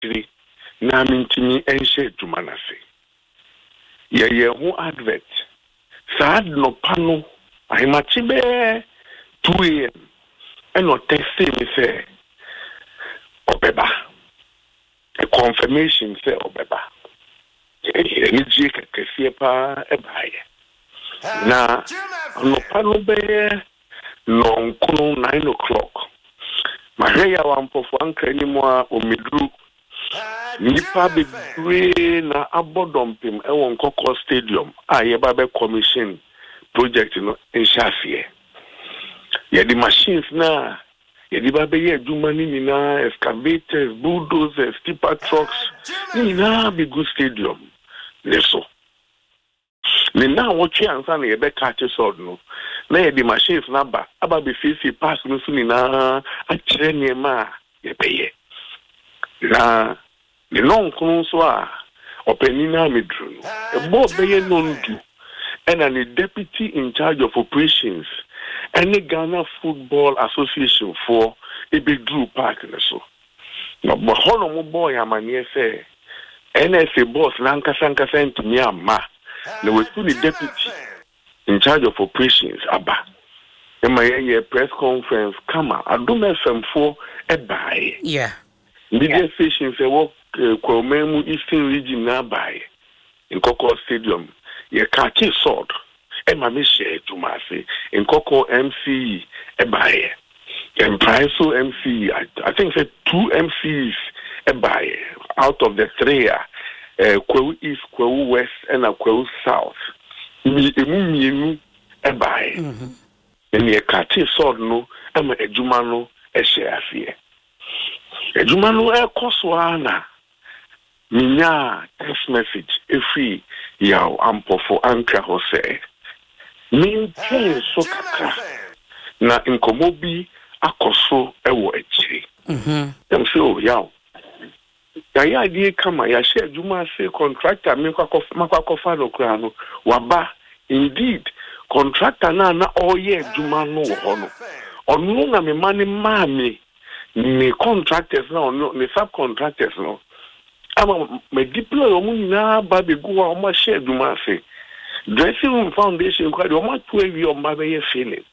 tiri na mintimi enhye adwuma na se ye ho advert sad no pano ahimachi be 2 am eno text me say obeba a confirmation say obeba ni je kekese pa ebaye na no pano be no nkono 9 o'clock mahaya wampofo ankani mu a omedru nipa bebre na abodompem ewo nkoko stadium a yeba be commission project no enhafie ye di machines na ye di ba be ye adwuma ni na excavators bulldozers tipper trucks ni na be good stadium leso ni na wotwe ansa na ye be catch sword no na ye di machines na ba aba be face pass no so ni na a kire ni ma ye be ye na the non so a openina medru ebo beye nondu and the deputy in charge of operations and the Ghana Football Association for a big group park so no but hono boy amanie say NSA boss nankasa sent me ama na we the deputy in charge of operations aba ema press conference kama Adom FM 4 ebae media stations work Kwamemu Eastern Region na by in Koko Stadium ye catch sword e ma me share to mase in Koko MC e by and Priso MC I think say 2 MCs e by out of the 3 Kwewu East, Kwewu West and Kwewu South mienu e by and ye catch sword no e ma ejuma no e share afie ejuma no e koswa na minya text message every yaw ampofo anka ho say maintain so kaka na inkomobi akoso ewo echiri dem say oh yaw ya die kama ya share juma say contractor me kwakofa no kra no waba indeed contractor na oye juma no ho no onu na me mani mami ni contractors no ni subcontractors no ama me deploy omu na ba be go a ma share duma se dressing room foundation kwa do ma to ewi o ma be ye feeling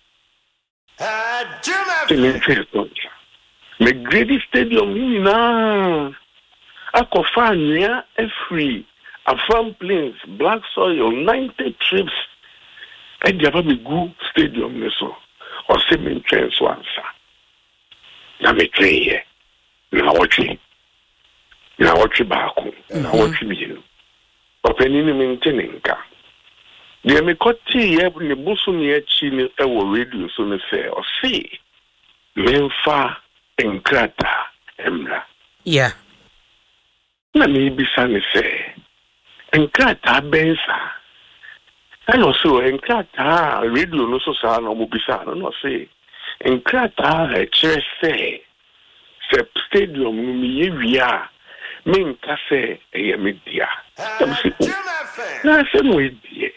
me grade stadium ni na akofa nya free from plains black soil 90 trips e dia ba me go stadium ne so o se me trends once na me treye na watching back na watching you openi ni maintenance de me koti ye ne busu ne achi ne ewo radio so ne say o see memfa enkrata emra na me bisa ne say enkrata bensa ano so enkrata radio no so sa na mo bisa no say enkrata chere se stadium no mi yewia min ka se eye media na se mo die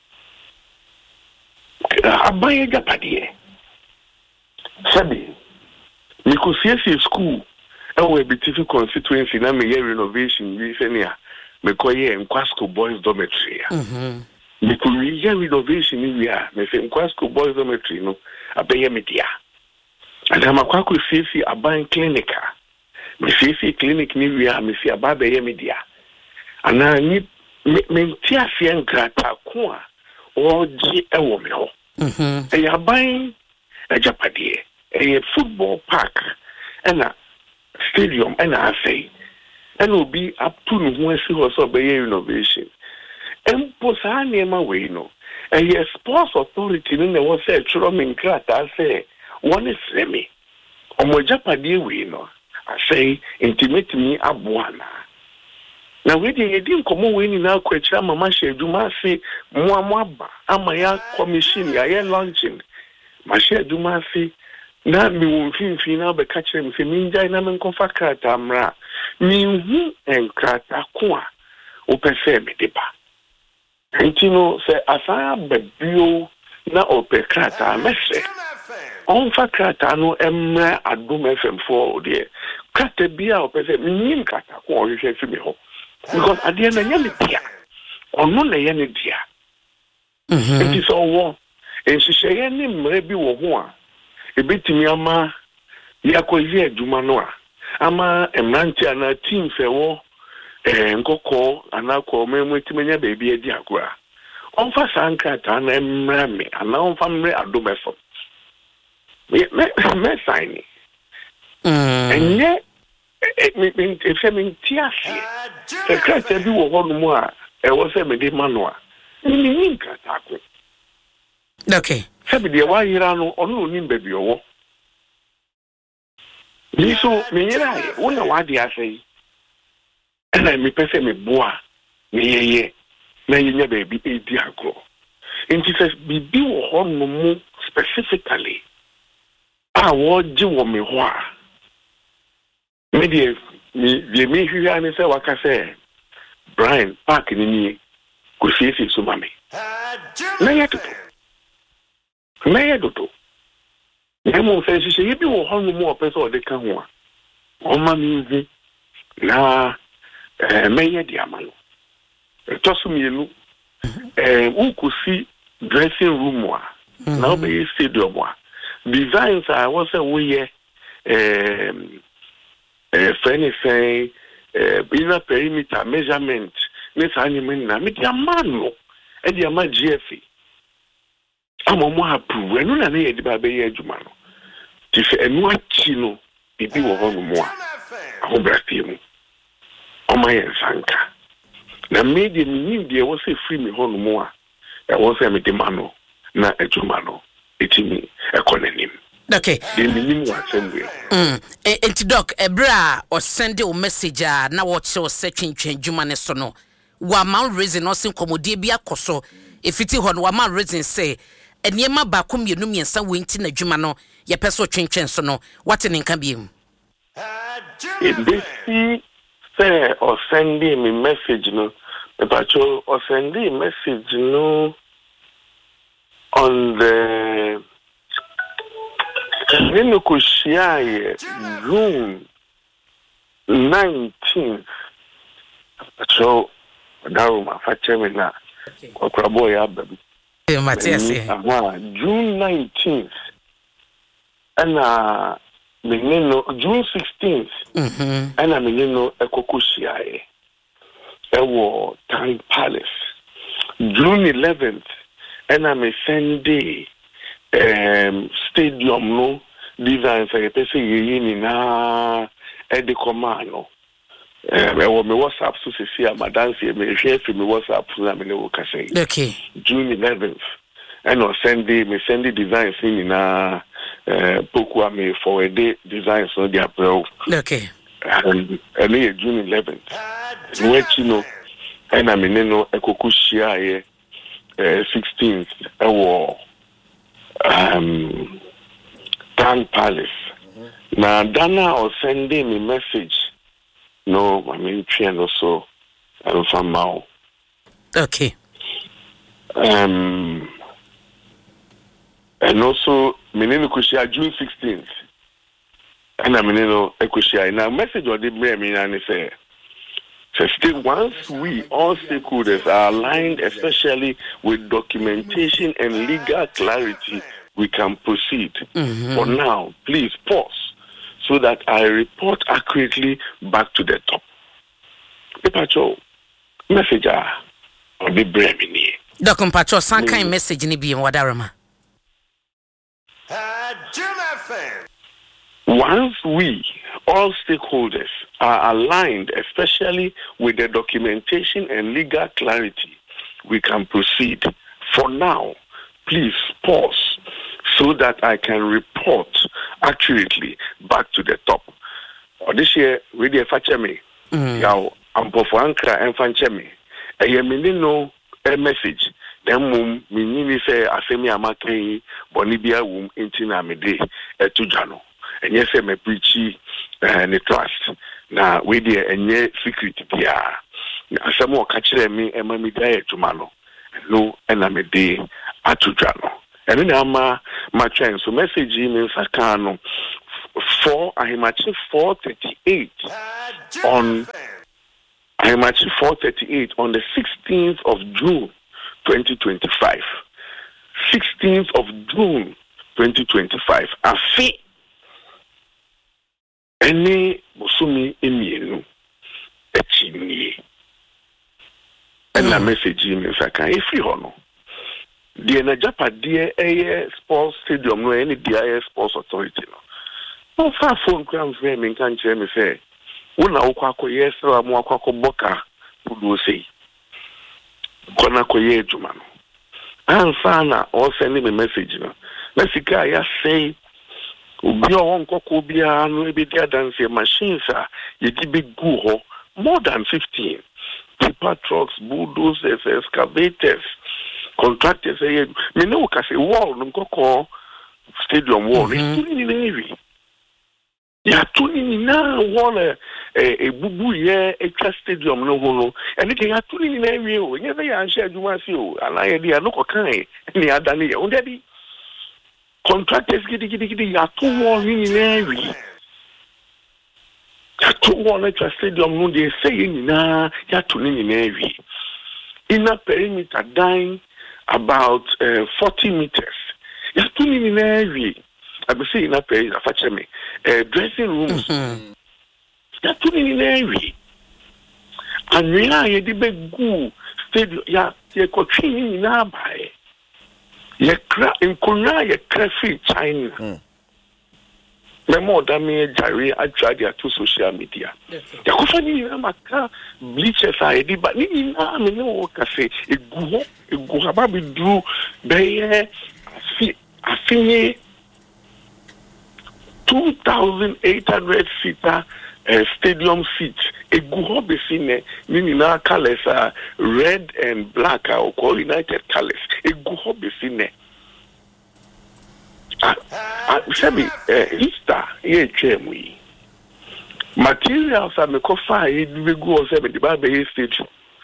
abaye gapadie sabi mi ko see school e beautiful constituency na me renovation we se nia me ko ye Nkwasco boys dormitory mi ko ye renovation we a me se Nkwasco boys dormitory no abaye media and I'm a see a bank clinic. Me see clinic ni we are me see a baby media. And I need me tia fian grata kwa or G a woman. A buying a japadi, a football park, and a stadium, and I say, and will be up to no she was obey innovation. And Posani ma way no. A sports authority in the was a chromin grata say. One is me. Omojapadi we no. I say intimate me abuana. Now we didn't come away now kwechira mama sheduma say mwamwaba ama ya commission ya launching. Ma sheduma say na mi wonfinfi na be catch me say minja na me konfa krata mra. Mi hu enkrata ko a opese me deba. Entino say asaya bebio na opekrata mese. On fa krata no emra Adom FM 4 de kata bia o pese minim kata ko o hwehwe fi me ho because ade na nya me dia ono na ye ne dia nti so wo enhihye ne mre bi wo ho a ebetimi ama yakoye adwuma no a ama emranti ana team fe wo nkoko anako memu timenya baby adi akora onfa sankata na emra me ana onfa mre adomefo me sign enye efe mintiasi sekretary bi wo hono mu a wo se me de manoa ni nkata ko okay sabi de wa yira no ono ni baby owo ni so me yira wona wa de asai ana me pese me boa me yeye na yenya baby edi akro nti se bibi wo hono mu specifically wo ji wo me ho a me de me hwia ne se waka se Brian Park ni ko siesie so mame na ya toto nemo se hye ye bi wo hono mu opese o de ka ho a o ma mi nzi na meye di amalo to so mielu ukusi dressing room wa na obe stadium wa designs I was a we furniture inner perimeter measurement this animal na me dia mano e dia ma GFA amomo approve enu na ye di ba be ye adwuma no ti se enu achi no bibi wo ho no mo a ahobrafie mu o ma ye sanka na media ni die wo se free me ho no mo a e wo se me di mano na adwuma no etimi ekononim. Okay. The minimum assembly. Enti doc ebra or send a message na what so searching dwuma ne so no. Wa man reason no sin komodie bia koso efiti ho no wa man reason say eniema ba ko mienu miensa wenti na dwuma no ye peso twentwen so no what ne nka biem. If say or sending me message no pacho or sending message no on the June 19th. So now my father na okrabo ya baby. Matthias. June 19th. And June 16th. And ekokushia ewo Time Palace. June 11th. And Sunday. Stadium no design say pese yini na e de command no me WhatsApp so se sia madam se me share fi me WhatsApp so na me ne wo ka say okay June 11th and on Sunday me send the designs in na poku me forward designs no dia pro okay and June 11th which you know and I mean no ekoku shia 16th ewo Town Palace. Now Dana or sending me message. No, I mean train also from Mao. Okay. And also Menino Kushia June 16th. And I mean Kushia. Now message or the me and say once we all stakeholders are aligned, especially with documentation and legal clarity, we can proceed. For now, please pause so that I report accurately back to the top. Pacho, message or the bremini. Doctor Pacho, some kind message ni bi en wadarama. Once we, all stakeholders, are aligned, especially with the documentation and legal clarity, we can proceed. For now, please pause so that I can report accurately back to the top. This year, we did a me. Now, I'm for Ankara and Fanchemi. I am no a message. Then, me say, Asemi Amaki, Bonibia, Intina Mede, Tujano. And yes, I'm a preachy and a trust. Now, we did a secret. Some more catch me and my midday to Mano. No, and I'm a day at Tujano. And then I'm my chance. So, message in Sakano Ahimachi 438 on Ahimachi 438 on the 16th of June 2025. 16th of June 2025. Afi ene bosumi emienu echini. Na message me saka efi hono. The Najapa DA Sports Stadium no any DIA Sports Authority no. No far phone crowns where me can share me say. Una ukwako yes or mo akwako boka pudu say. Kona ko ye juma no. Ansana or send me message no. Mesika ya say obi o nkoko bia no ebi dia dance machines a ye di big go ho more than 15. Tipper trucks, bulldozers, excavators, contractors. Me know kasi wall nkoko stadium wall. It's too in area. Ya too in na wall a bubu ye extra stadium no hono. And it ya too in area. Never ya share juma si o. Ala ye dia no ko kan ni adani ya. Onde di contractors gidi ya too wall in area. Ya too wall extra stadium no dey say na ya too in area. Inner perimeter dying about 40 meters. Ya too in area. I be saying inner perimeter fache me. Dressing rooms. Ya too in area. And we are ye di be go stadium ya ye ko twin na bae. Ye kra in Korea ye kra free China. Me more than me jari atwa dia to social media. Ya ko fani na maka bleachers a edi ba ni na me no ka se egu ba bi du be afi 2,800 seater stadium seats. Egu ho be sine ni na colors red and black or call United colors. Egu ho be sine. Sabi Easter ye chemui materials are me kofa e be go se be the be stage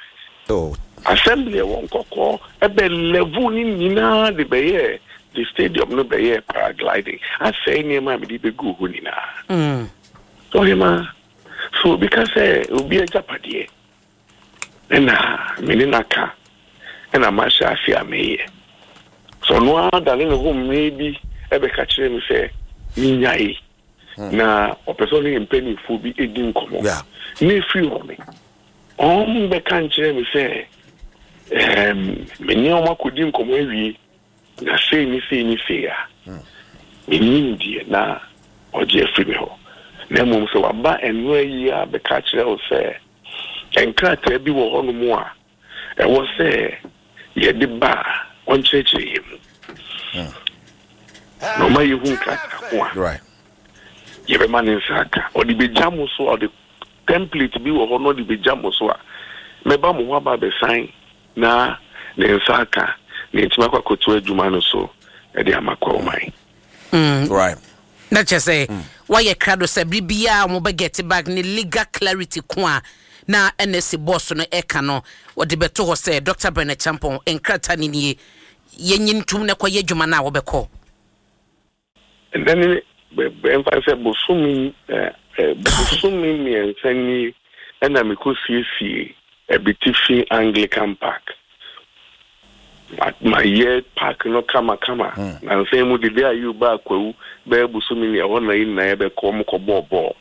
assembly won koko e be level ni na de be the stadium no be paragliding I say ni ma me be go ho ni na so hima so because obi a japade na me ni naka na ma sha afia me so no ada le no maybe ebe ka kire mi se minyai na opeso ni mpeni fu bi edi nkomo na free ho me be ka kire mi se me ni o makodi nkomo awie na sei ni ya me ni die na oje free me ho na mum so waba enwo yi a be ka kire o se enkrata bi wo ho no mu a e wo se ye de ba on cheche yemu no ma yehu nkata right ye be man insaka or the bejamo so or the template bi wo no the bejamo so a me ba mo wa ba be sign na ne insaka ne ntima kwa kotu adwuma no so e de amakwa o mai right na chese why ye krado se bibia mo be get back ni legal clarity ko a na NSC boss no e ka no wo de beto ho se Dr. Bernard Champon enkrata ni ni ye nyintum ne kwa ye dwuma na wo be ko. And then if I said Bosumi me and Sani and I could see a Bitifi Anglican Park. But my year park no kama. And same with the day you back where Bosumi I want to in a komo ball.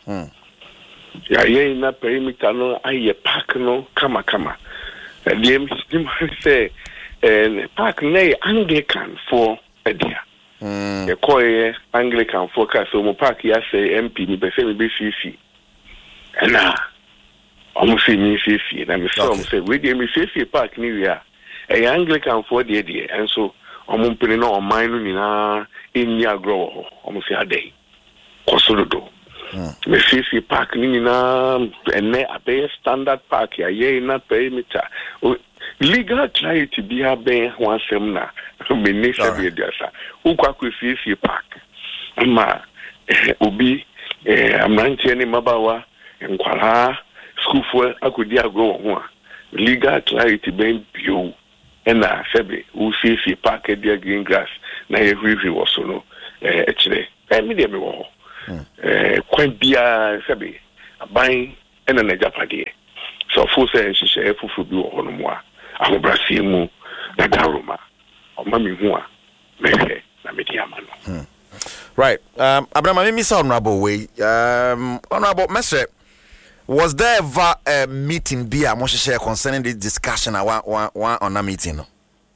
Ya ye na perimeter no aye park no kama. And the say park na Anglican for a dear. The coy Anglican focus on park ya say MP ni be say me be CC and almost see me CC and me say we dey me CC park ni we a Anglican for the and so omumpene no o mine ni na inni agro almost say adai kosolodo me CC park ni na ene abe standard park ya ye na perimeter legal clarity be ha ben ho asem na me ni sabe diasa ukwa ku CC park ama obi amrantie ni mabawa nkwala school for akodi agro ho a legal clarity ben bio na sabe u CC park dia green grass na ye hwihwi wo so no ekire me de me wo kwan bia sebe aban ena na japade so fo say hihye fufu bi wo hono mo a ahobrase mu na daroma o ma me hu a mehwe na me di amano. Right. Abraham, me say honorable way. Honorable Mestre, was there ever a meeting be a share concerning this discussion on a meeting? No?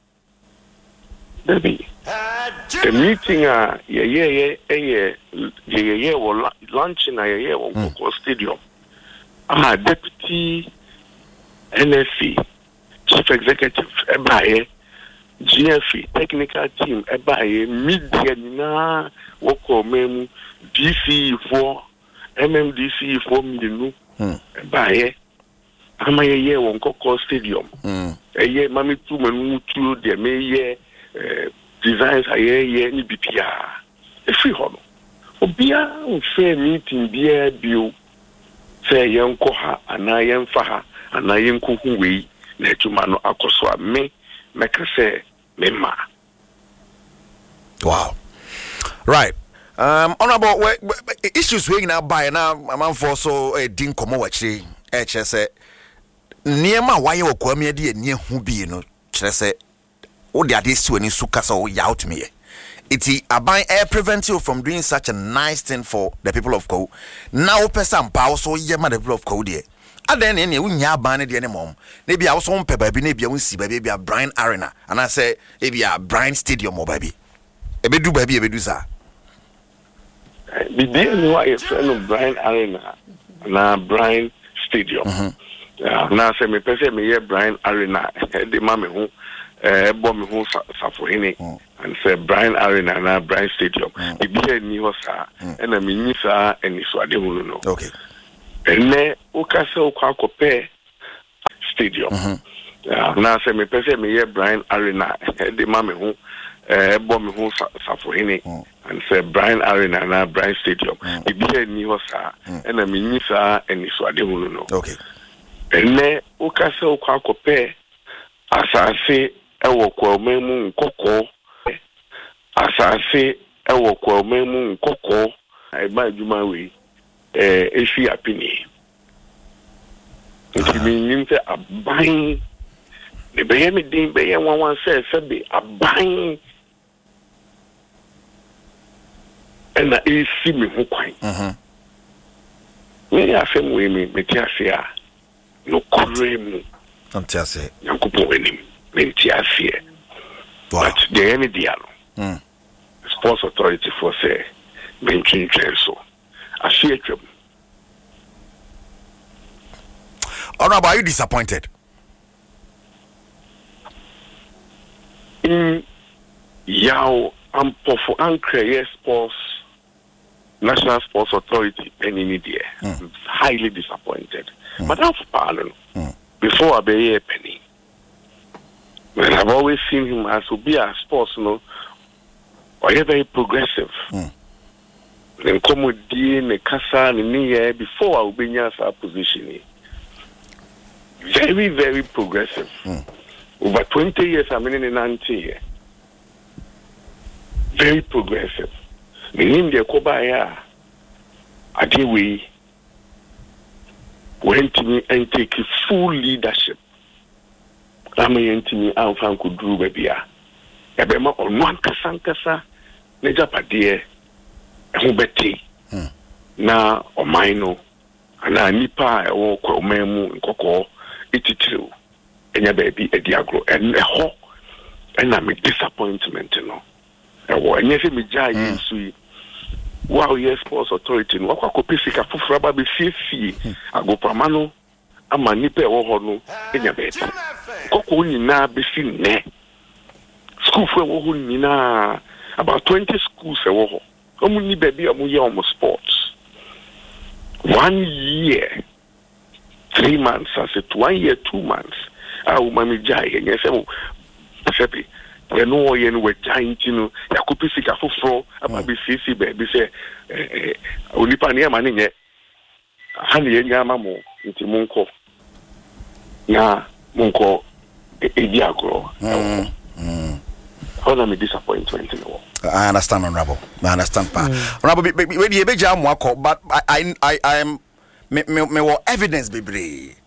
Baby. The meeting was launching a stadium. Deputy NFC Chief Executive Ebaye GFE technical team Ebaye media na woko memu DC4 MMDC4 million Ebaye amaye wonko stadium eye mami tu manu tu de meye designs aye ni bipia free hono obia unfair meeting bia bio say yenko ha ana yenfa ha ana yenko hu wei na etuma no akoso a me say mema. Wow. Right. Honorable issues we now by now man for so din komo wachi say niema why wo kwame de anie hu bi no kire say wo de ade si wani suka so ya out me iti aban prevent you from doing such a nice thing for the people of Ko. Now person pa so ye ma the people of Ko there. Aden ne unya ban de ne mom na bia wo so mpe ba bi na bia wonsi ba bia Brian Arena and I say e bia Brian Stadium o ba bi e bedu ba bi e bedu sa the deal no I friend of Brian Arena na Brian Stadium na say me pese me ye Brian Arena de ma me hu bo me hu safo hini and say Brian Arena na Brian Stadium e bia ni ho sa e na me nyi sa eni so ade hu no. Okay. Ene ukase ukwakope stadium na se me pese me ye Brian Arena de ma me hu bo me hu safo hini and say Brian Arena na Brian Stadium e bia ni ho sa e na me nyi sa eni so ade hu no. Okay. Ene ukase ukwakope asase ewo kwa memu nkoko asase ewo kwa memu nkoko e ba juma we efi apini nti menim se aban ne beye me din beye wan se be aban ena esi me ho kwan me afem we me tiase a no kuremu antiase yankopo enim me tiase but the any dialo sports authority for say me twintwen so ashietwem. Honorable, are you disappointed? Yao Ampofu Ankre Sports National Sports Authority and in India highly disappointed. But that's pardon. Before I be a penny. Well, I've always seen him as to be a sports, no, or very progressive. Then come with the Kasa and before I will be in our position. Very, very progressive. Over 20 years, I'm in 90 years. Very progressive. Meaning the Kobaya, Adewe went to me and take full leadership. I'm to me, I'm from Kudru Babia. Ebema on one Kasankasa, Nejapade, Hubeti, na Omaino, and I nipa or Komemu, Koko. 82 enya baby e diagro and ho and I'm a disappointment no e wo enye se me jai nsu wow yes sports authority no akwa kopesika foforo ba be fie agopama no ama nipa e wo ho no enya baby koko nyina be fi ne school for wo ho nyina about 20 schools e wo ho omu ni baby omu ye omu sports 1 year 3 months, I said 1 year, 2 months. I will manage jai and yes, I you know, you know, giant, you know, Yakupi Sikafu Fro, about BCC, baby, say, Unipania Manine, Honey Yamamo, into Munko. Na Munko, a diagro. Hold on, a disappointment in the world. I understand, Honorable. I understand, pa. Honorable, but I am me evidence, baby.